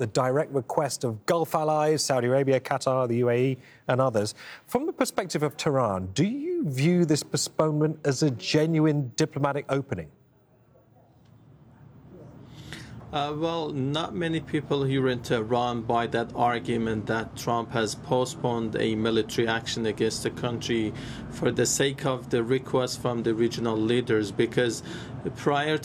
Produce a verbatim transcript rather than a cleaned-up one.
the direct request of Gulf allies, Saudi Arabia, Qatar, the U A E and others. From the perspective of Tehran, do you view this postponement as a genuine diplomatic opening? Uh, well, not many people here in Tehran buy that argument that Trump has postponed a military action against the country for the sake of the request from the regional leaders, because prior